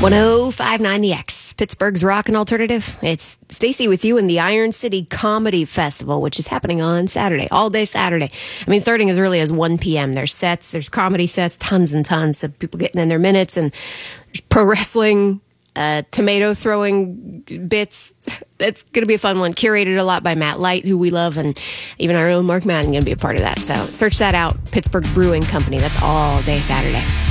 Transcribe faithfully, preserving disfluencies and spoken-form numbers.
one oh five point nine The X, Pittsburgh's rock and alternative. It's Stacy with you in the Iron City Comedy Festival, which is happening on Saturday, all day Saturday. I mean, starting as early as one p.m. There's sets, there's comedy sets, tons and tons of people getting in their minutes, and there's pro wrestling, uh, tomato throwing bits. That's going to be a fun one. Curated a lot by Matt Light, who we love, and even our own Mark Madden going to be a part of that. So search that out, Pittsburgh Brewing Company. That's all day Saturday.